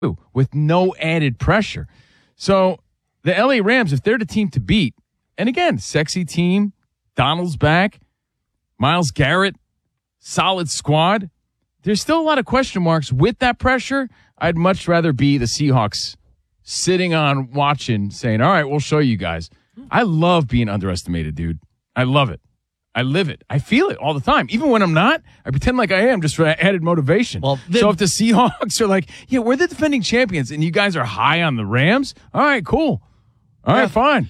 with no added pressure. So the LA Rams, if they're the team to beat, and again, sexy team, Donald's back, Myles Garrett, solid squad, there's still a lot of question marks. With that pressure, I'd much rather be the Seahawks sitting on watching, saying, all right, we'll show you guys. I love being underestimated, dude. I love it. I live it. I feel it all the time. Even when I'm not, I pretend like I am just for added motivation. Well, so if the Seahawks are like, yeah, we're the defending champions, and you guys are high on the Rams, all right, cool. All right, fine.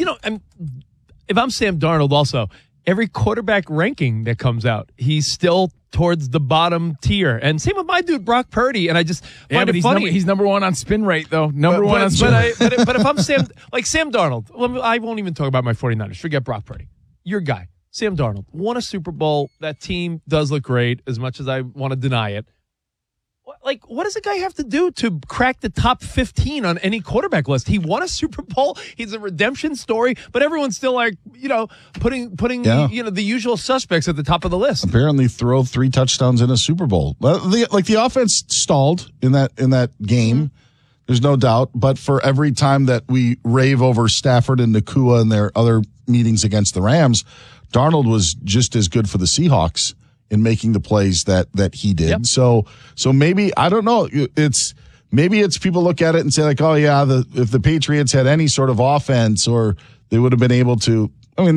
If I'm Sam Darnold also, every quarterback ranking that comes out, he's still towards the bottom tier. And same with my dude, Brock Purdy. And I just find it funny. He's number one on spin rate, though. Number one on spin rate. But if I'm Sam Darnold, I won't even talk about my 49ers. Forget Brock Purdy. Your guy, Sam Darnold, won a Super Bowl. That team does look great, as much as I want to deny it. What does a guy have to do to crack the top 15 on any quarterback list? He won a Super Bowl. He's a redemption story, but everyone's still putting the usual suspects at the top of the list. Apparently, throw 3 touchdowns in a Super Bowl. The offense stalled in that game. Mm-hmm. There's no doubt. But for every time that we rave over Stafford and Nakua and their other meetings against the Rams, Darnold was just as good for the Seahawks in making the plays that he did. Yep. So maybe, I don't know, maybe it's people look at it and say like, oh yeah, if the Patriots had any sort of offense, or they would have been able to,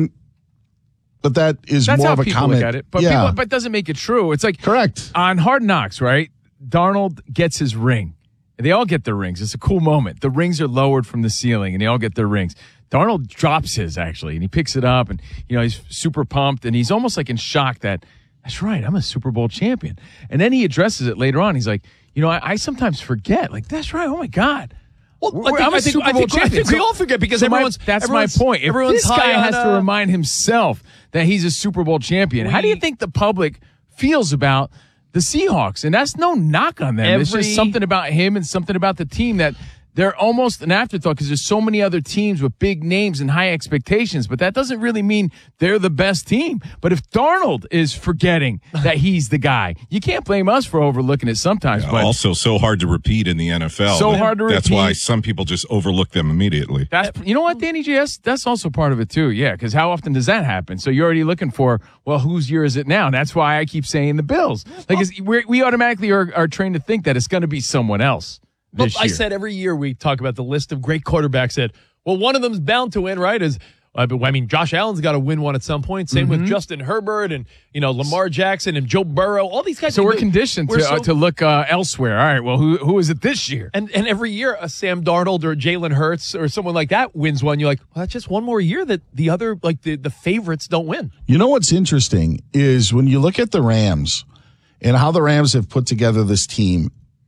but that's more of a comment. Look at it. But but doesn't make it true. It's like, correct. On Hard Knocks, right? Darnold gets his ring. They all get their rings. It's a cool moment. The rings are lowered from the ceiling and they all get their rings. Darnold drops his actually, and he picks it up, and he's super pumped, and he's almost like in shock that, that's right, I'm a Super Bowl champion. And then he addresses it later on. He's like, I sometimes forget. Like, that's right. Oh, my God. Well, I'm a Super Bowl champion. I think we all forget because that's my point. If this guy has to remind himself that he's a Super Bowl champion, how do you think the public feels about the Seahawks? And that's no knock on them. It's just something about him and something about the team that they're almost an afterthought because there's so many other teams with big names and high expectations, but that doesn't really mean they're the best team. But if Darnold is forgetting that he's the guy, you can't blame us for overlooking it sometimes. But also, so hard to repeat in the NFL. So hard to repeat. That's why some people just overlook them immediately. You know what, Danny G? That's also part of it, too. Yeah, because how often does that happen? So you're already looking for, well, whose year is it now? And that's why I keep saying the Bills. We automatically are trained to think that it's going to be someone else. Well, I said every year we talk about the list of great quarterbacks one of them's bound to win, right? Josh Allen's got to win one at some point. Same with Justin Herbert and, Lamar Jackson and Joe Burrow, all these guys. So we're conditioned to look elsewhere. All right, well, who is it this year? And every year a Sam Darnold or Jalen Hurts or someone like that wins one. You're like, well, that's just one more year that the other, the favorites don't win. You know what's interesting is when you look at the Rams and how the Rams have put together this team,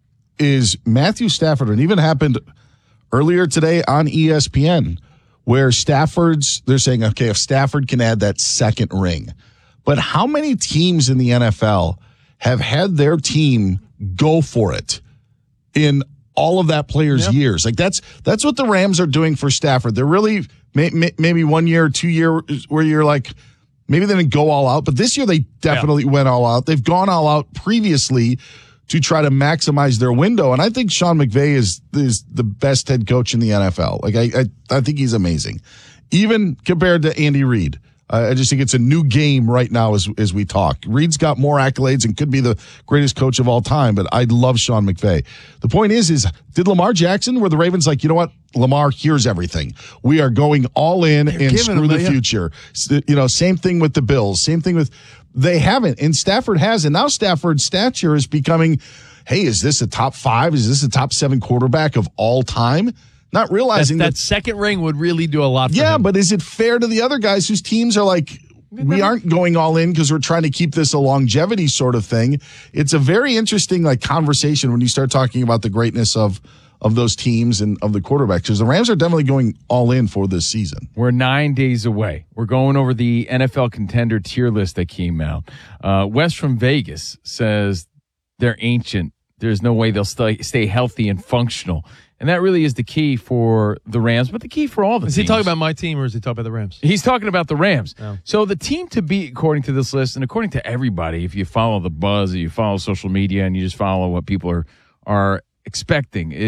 is Matthew Stafford, and even happened earlier today on ESPN, where they're saying, okay, if Stafford can add that second ring. But how many teams in the NFL have had their team go for it in all of that player's years? Like that's what the Rams are doing for Stafford. They're really maybe 1 year, 2 year where you're like, maybe they didn't go all out, but this year they definitely went all out. They've gone all out previously to try to maximize their window. And I think Sean McVay is the best head coach in the NFL. Like, I think he's amazing. Even compared to Andy Reid. I just think it's a new game right now as we talk. Reid's got more accolades and could be the greatest coach of all time, but I love Sean McVay. The point is did Lamar Jackson, were the Ravens like, you know what, Lamar, here's everything. We are going all in and screw the future. Same thing with the Bills. Same thing with, they haven't, and Stafford has, and now Stafford's stature is becoming, hey, is this a top 5? Is this a top 7 quarterback of all time? Not realizing that second ring would really do a lot for him. But is it fair to the other guys whose teams are like, we aren't going all in because we're trying to keep this a longevity sort of thing? It's a very interesting conversation when you start talking about the greatness of those teams and of the quarterbacks, because the Rams are definitely going all in for this season. We're 9 days away. We're going over the NFL contender tier list that came out. Wes from Vegas says they're ancient. There's no way they'll stay healthy and functional. And that really is the key for the Rams, but the key for all the teams. Is he talking about my team or is he talking about the Rams? He's talking about the Rams. Oh. So the team to beat, according to this list and according to everybody, if you follow the buzz or you follow social media and you just follow what people are expecting